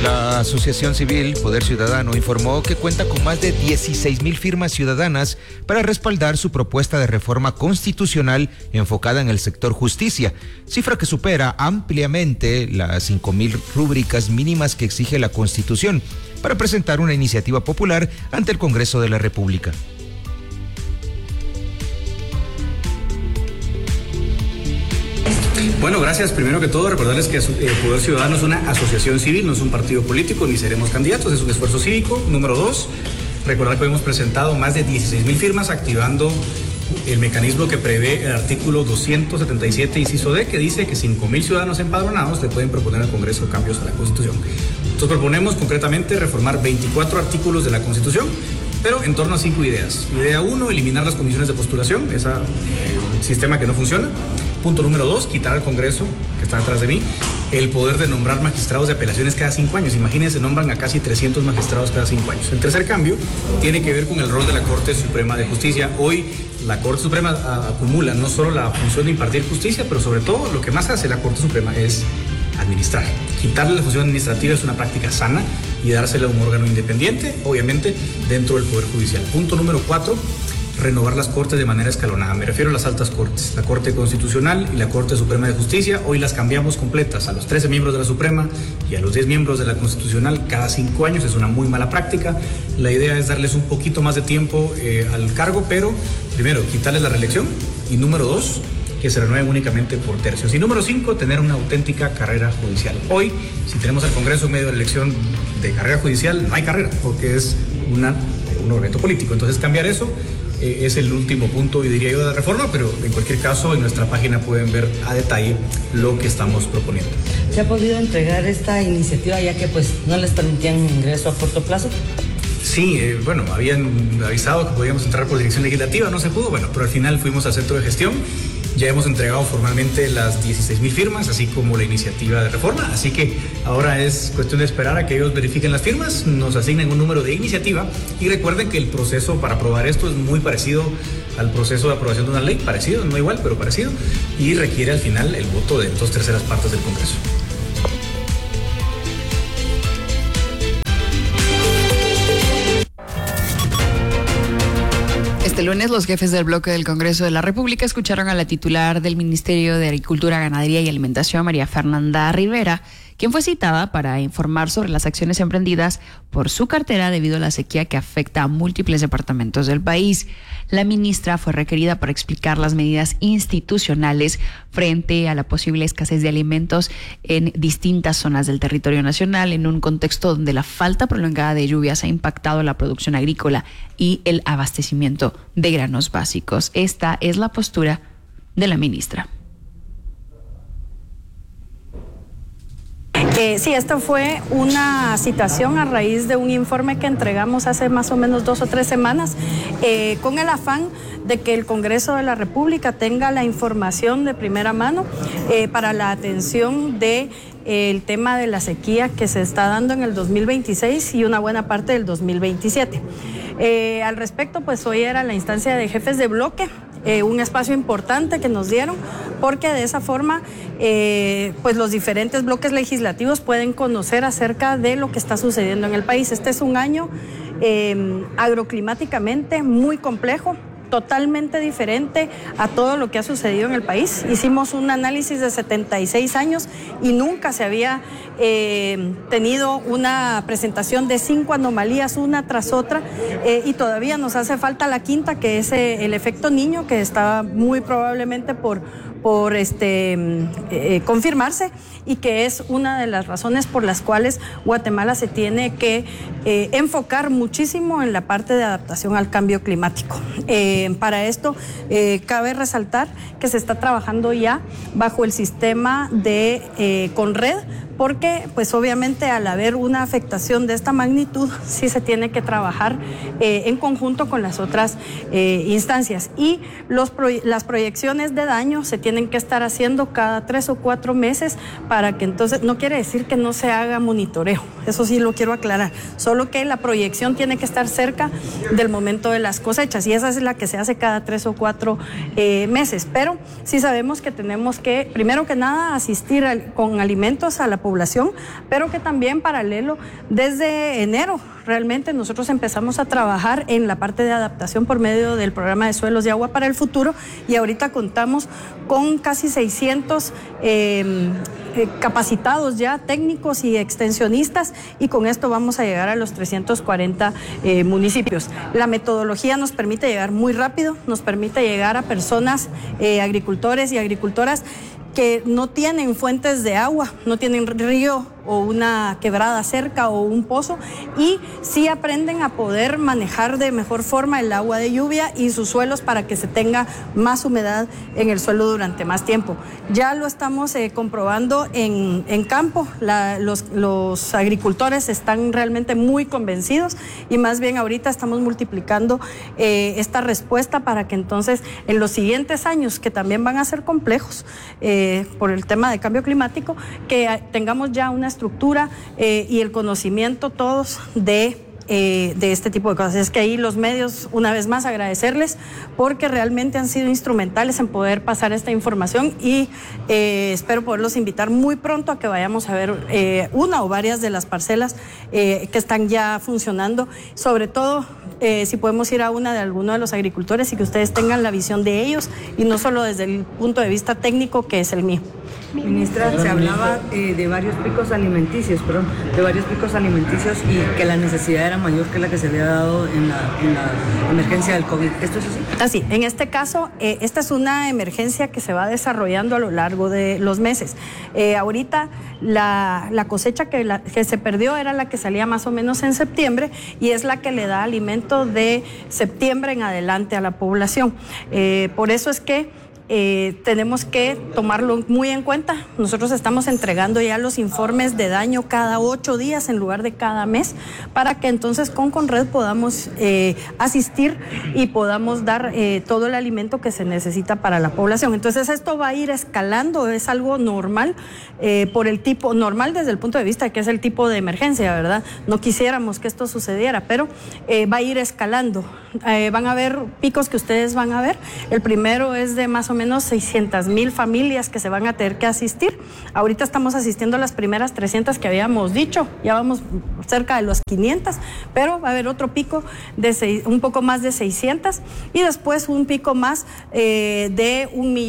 La Asociación Civil Poder Ciudadano informó que cuenta con más de 16,000 firmas ciudadanas para respaldar su propuesta de reforma constitucional enfocada en el sector justicia, cifra que supera ampliamente las 5,000 rúbricas mínimas que exige la Constitución para presentar una iniciativa popular ante el Congreso de la República. Bueno, gracias. Primero que todo, recordarles que Poder Ciudadano es una asociación civil, no es un partido político, ni seremos candidatos, es un esfuerzo cívico. Número 2, recordar que hemos presentado más de 16,000 firmas activando el mecanismo que prevé el artículo 277 inciso D, que dice que 5,000 ciudadanos empadronados le pueden proponer al Congreso cambios a la Constitución. Entonces proponemos concretamente reformar 24 artículos de la Constitución, pero en torno a 5 ideas. Idea 1, eliminar las comisiones de postulación, ese sistema que no funciona. Punto número 2, quitar al Congreso, que está atrás de mí, el poder de nombrar magistrados de apelaciones cada 5 años. Imagínense, nombran a casi 300 magistrados cada 5 años. El tercer cambio tiene que ver con el rol de la Corte Suprema de Justicia. Hoy la Corte Suprema acumula no solo la función de impartir justicia, pero sobre todo lo que más hace la Corte Suprema es administrar. Quitarle la función administrativa es una práctica sana y dársela a un órgano independiente, obviamente dentro del Poder Judicial. Punto número 4, renovar las cortes de manera escalonada. Me refiero a las altas cortes, la Corte Constitucional y la Corte Suprema de Justicia. Hoy las cambiamos completas a los 13 miembros de la Suprema y a los 10 miembros de la Constitucional cada 5 años. Es una muy mala práctica. La idea es darles un poquito más de tiempo al cargo, pero primero, quitarles la reelección, y número 2, que se renueven únicamente por tercios. Y número 5, tener una auténtica carrera judicial. Hoy, si tenemos al Congreso en medio de la elección de carrera judicial, no hay carrera, porque es un evento político. Entonces, cambiar eso es el último punto, y diría yo, de la reforma, pero en cualquier caso en nuestra página pueden ver a detalle lo que estamos proponiendo. ¿Se ha podido entregar esta iniciativa ya que pues no les permitían ingreso a corto plazo? Sí, bueno, habían avisado que podíamos entrar por dirección legislativa, no se pudo, bueno, pero al final fuimos al centro de gestión. Ya hemos entregado formalmente las 16,000 firmas, así como la iniciativa de reforma, así que ahora es cuestión de esperar a que ellos verifiquen las firmas, nos asignen un número de iniciativa, y recuerden que el proceso para aprobar esto es muy parecido al proceso de aprobación de una ley, parecido, no igual, pero parecido, y requiere al final el voto de 2/3 partes del Congreso. Este lunes, los jefes del bloque del Congreso de la República escucharon a la titular del Ministerio de Agricultura, Ganadería y Alimentación, María Fernanda Rivera, quien fue citada para informar sobre las acciones emprendidas por su cartera debido a la sequía que afecta a múltiples departamentos del país. La ministra fue requerida para explicar las medidas institucionales frente a la posible escasez de alimentos en distintas zonas del territorio nacional, en un contexto donde la falta prolongada de lluvias ha impactado la producción agrícola y el abastecimiento de granos básicos. Esta es la postura de la ministra. Sí, esta fue una citación a raíz de un informe que entregamos hace más o menos 2 o 3 semanas, con el afán de que el Congreso de la República tenga la información de primera mano para la atención de el tema de la sequía que se está dando en el 2026 y una buena parte del 2027. Al respecto, pues hoy era la instancia de jefes de bloque, un espacio importante que nos dieron, porque de esa forma pues los diferentes bloques legislativos pueden conocer acerca de lo que está sucediendo en el país. Este es un año agroclimáticamente muy complejo, totalmente diferente a todo lo que ha sucedido en el país. Hicimos un análisis de 76 años y nunca se había tenido una presentación de 5 anomalías una tras otra, y todavía nos hace falta la quinta, que es el efecto niño, que está muy probablemente por confirmarse, y que es una de las razones por las cuales Guatemala se tiene que enfocar muchísimo en la parte de adaptación al cambio climático. Para esto cabe resaltar que se está trabajando ya bajo el sistema de Conred, porque pues obviamente al haber una afectación de esta magnitud sí se tiene que trabajar en conjunto con las otras instancias, y las proyecciones de daño se tienen que estar haciendo cada 3 o 4 meses, para que entonces, no quiere decir que no se haga monitoreo, eso sí lo quiero aclarar, solo que la proyección tiene que estar cerca del momento de las cosechas, y esa es la que se hace cada 3 o 4 meses, pero sí sabemos que tenemos que, primero que nada, asistir con alimentos a la población, pero que también paralelo desde enero realmente nosotros empezamos a trabajar en la parte de adaptación por medio del programa de suelos y agua para el futuro, y ahorita contamos con casi 600 capacitados ya, técnicos y extensionistas, y con esto vamos a llegar a los 340 municipios. La metodología nos permite llegar muy rápido, nos permite llegar a personas, agricultores y agricultoras que no tienen fuentes de agua, no tienen río o una quebrada cerca o un pozo, y sí aprenden a poder manejar de mejor forma el agua de lluvia y sus suelos para que se tenga más humedad en el suelo durante más tiempo. Ya lo estamos comprobando en campo. Los agricultores están realmente muy convencidos, y más bien ahorita estamos multiplicando esta respuesta para que entonces en los siguientes años, que también van a ser complejos por el tema de cambio climático, que tengamos ya una estructura y el conocimiento todos de este tipo de cosas. Es que ahí los medios, una vez más, agradecerles porque realmente han sido instrumentales en poder pasar esta información, y espero poderlos invitar muy pronto a que vayamos a ver una o varias de las parcelas que están ya funcionando, sobre todo si podemos ir a una de alguno de los agricultores y que ustedes tengan la visión de ellos y no solo desde el punto de vista técnico, que es el mío. Ministra, se hablaba de varios picos alimenticios, y que la necesidad era mayor que la que se había dado en la emergencia del COVID. ¿Esto es así? Así, en este caso, esta es una emergencia que se va desarrollando a lo largo de los meses. Ahorita la cosecha que se perdió era la que salía más o menos en septiembre, y es la que le da alimento de septiembre en adelante a la población. Por eso es que tenemos que tomarlo muy en cuenta. Nosotros estamos entregando ya los informes de daño cada 8 días en lugar de cada mes, para que entonces con Conred podamos asistir y podamos dar todo el alimento que se necesita para la población. Entonces esto va a ir escalando, es algo normal, por el tipo normal desde el punto de vista de que es el tipo de emergencia, ¿verdad? No quisiéramos que esto sucediera, pero va a ir escalando. Van a haber picos que ustedes van a ver. El primero es de más o menos 600,000 familias que se van a tener que asistir. Ahorita estamos asistiendo a las primeras 300 que habíamos dicho, ya vamos cerca de los 500, pero va a haber otro pico de un poco más de 600, y después un pico más de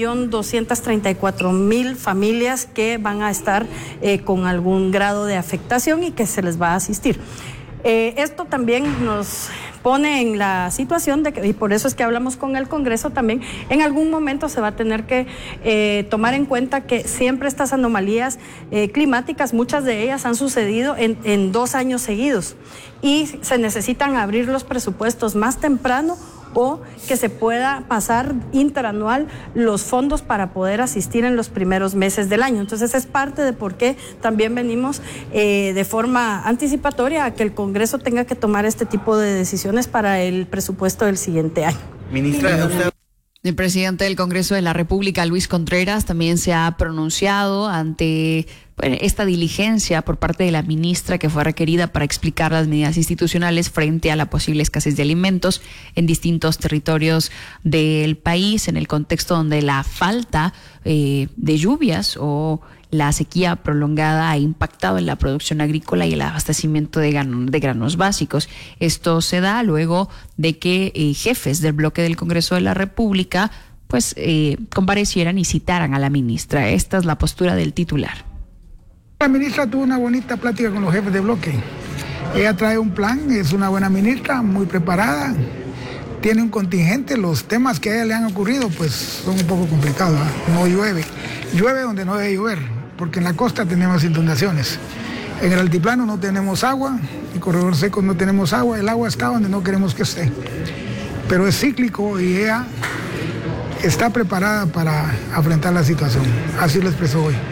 1,234,000 familias que van a estar con algún grado de afectación y que se les va a asistir. Esto también nos pone en la situación de que, y por eso es que hablamos con el Congreso también, en algún momento se va a tener que tomar en cuenta que siempre estas anomalías climáticas, muchas de ellas han sucedido en 2 años seguidos, y se necesitan abrir los presupuestos más temprano, o que se pueda pasar interanual los fondos para poder asistir en los primeros meses del año. Entonces es parte de por qué también venimos de forma anticipatoria a que el Congreso tenga que tomar este tipo de decisiones para el presupuesto del siguiente año. Ministra, el presidente del Congreso de la República, Luis Contreras, también se ha pronunciado ante esta diligencia por parte de la ministra que fue requerida para explicar las medidas institucionales frente a la posible escasez de alimentos en distintos territorios del país, en el contexto donde la falta de lluvias o la sequía prolongada ha impactado en la producción agrícola y el abastecimiento de granos básicos. Esto se da luego de que jefes del bloque del Congreso de la República comparecieran y citaran a la ministra. Esta es la postura del titular. La ministra tuvo una bonita plática con los jefes de bloque. Ella trae un plan, es una buena ministra, muy preparada, tiene un contingente. Los temas que a ella le han ocurrido pues son un poco complicados, ¿eh? No llueve donde no debe llover, porque en la costa tenemos inundaciones, en el altiplano no tenemos agua, en corredores secos no tenemos agua, el agua está donde no queremos que esté, pero es cíclico y ella está preparada para afrontar la situación, así lo expresó hoy.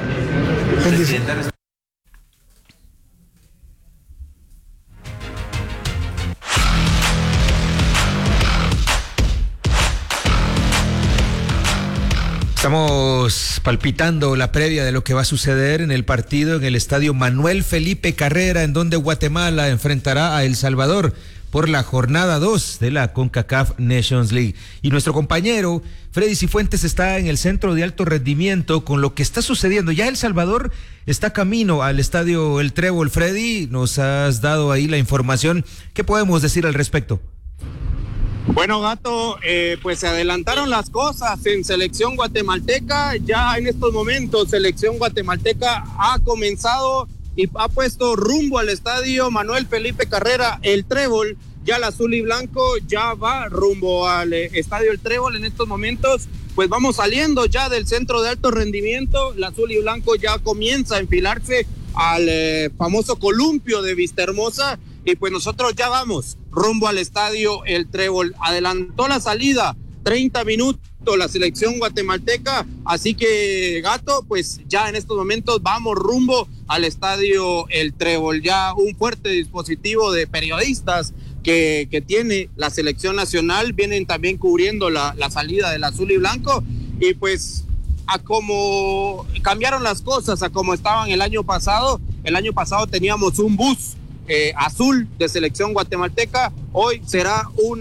Estamos palpitando la previa de lo que va a suceder en el partido en el estadio Manuel Felipe Carrera, en donde Guatemala enfrentará a El Salvador por la jornada 2 de la CONCACAF Nations League. Y nuestro compañero Freddy Cifuentes está en el centro de alto rendimiento con lo que está sucediendo. Ya El Salvador está camino al estadio El Trébol. Freddy, nos has dado ahí la información. ¿Qué podemos decir al respecto? Bueno, Gato, pues se adelantaron las cosas en selección guatemalteca. Ya en estos momentos selección guatemalteca ha comenzado y ha puesto rumbo al estadio Manuel Felipe Carrera El Trébol. Ya el azul y blanco ya va rumbo al estadio El Trébol en estos momentos. Pues vamos saliendo ya del centro de alto rendimiento. El azul y blanco ya comienza a enfilarse al famoso columpio de Vistahermosa. Y pues nosotros ya vamos rumbo al estadio El Trébol. Adelantó la salida 30 minutos la selección guatemalteca, así que Gato, pues ya en estos momentos vamos rumbo al estadio El Trébol. Ya un fuerte dispositivo de periodistas que tiene la selección nacional, vienen también cubriendo la salida del azul y blanco, y pues a como cambiaron las cosas, a como estaban el año pasado teníamos un bus azul de selección guatemalteca. Hoy será un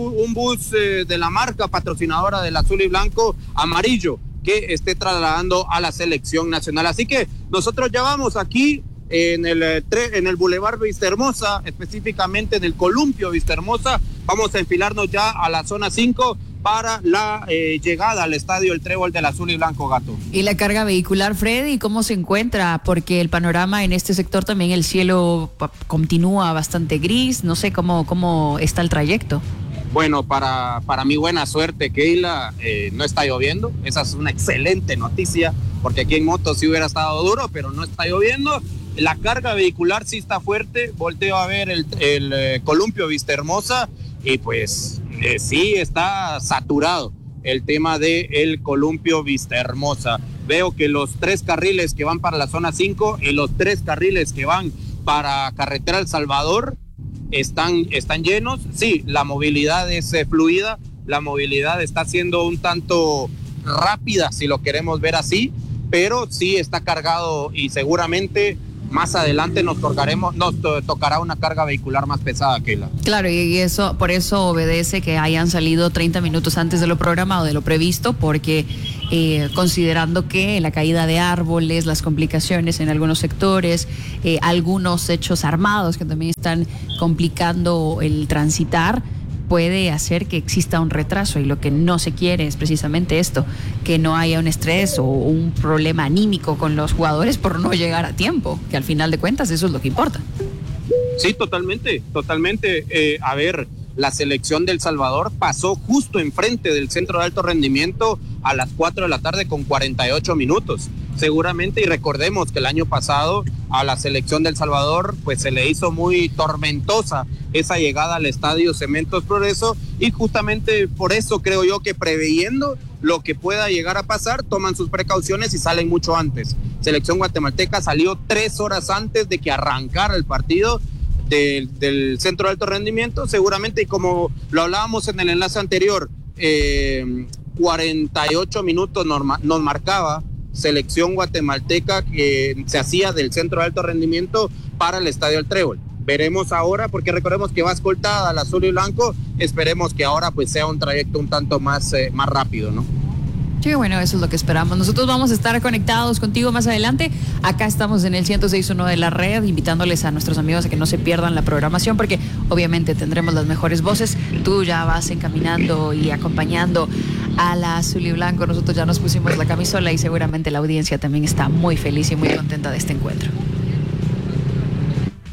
bus de la marca patrocinadora del azul y blanco amarillo que esté trasladando a la selección nacional. Así que nosotros ya vamos aquí en el Boulevard Vistahermosa, específicamente en el Columpio Vistahermosa. Vamos a enfilarnos ya a la zona 5 para la llegada al estadio El Trébol del azul y blanco, Gato. ¿Y la carga vehicular, Freddy, cómo se encuentra? Porque el panorama en este sector también, el cielo continúa bastante gris, no sé cómo está el trayecto. Bueno, para mi buena suerte, Keila, no está lloviendo. Esa es una excelente noticia, porque aquí en moto sí hubiera estado duro, pero no está lloviendo. La carga vehicular sí está fuerte. Volteo a ver el Columpio Vistahermosa y pues sí está saturado el tema del Columpio Vistahermosa. Veo que los 3 carriles que van para la zona 5 y los 3 carriles que van para carretera El Salvador están llenos. Sí, la movilidad es fluida, la movilidad está siendo un tanto rápida, si lo queremos ver así, pero sí está cargado y seguramente más adelante nos tocará una carga vehicular más pesada, Keila. Claro, y eso, por eso obedece que hayan salido 30 minutos antes de lo programado, de lo previsto, porque considerando que la caída de árboles, las complicaciones en algunos sectores, algunos hechos armados que también están complicando el transitar, puede hacer que exista un retraso, y lo que no se quiere es precisamente esto, que no haya un estrés o un problema anímico con los jugadores por no llegar a tiempo, que al final de cuentas eso es lo que importa. Sí, totalmente. A ver, la selección de El Salvador pasó justo enfrente del centro de alto rendimiento a las 4 de la tarde con 48 minutos. Seguramente, y recordemos que el año pasado a la selección de El Salvador pues se le hizo muy tormentosa esa llegada al estadio Cementos Progreso, y justamente por eso creo yo que preveyendo lo que pueda llegar a pasar, toman sus precauciones y salen mucho antes. Selección guatemalteca salió 3 horas antes de que arrancara el partido del centro de alto rendimiento, seguramente, y como lo hablábamos en el enlace anterior, 48 minutos nos marcaba selección guatemalteca que se hacía del centro de alto rendimiento para el estadio El Trébol. Veremos ahora, porque recordemos que va escoltada al azul y blanco, esperemos que ahora pues sea un trayecto un tanto más rápido, ¿no? Sí, bueno, eso es lo que esperamos. Nosotros vamos a estar conectados contigo más adelante. Acá estamos en el 106.1 de la red, invitándoles a nuestros amigos a que no se pierdan la programación, porque obviamente tendremos las mejores voces. Tú ya vas encaminando y acompañando a la azul y blanco. Nosotros ya nos pusimos la camisola y seguramente la audiencia también está muy feliz y muy contenta de este encuentro.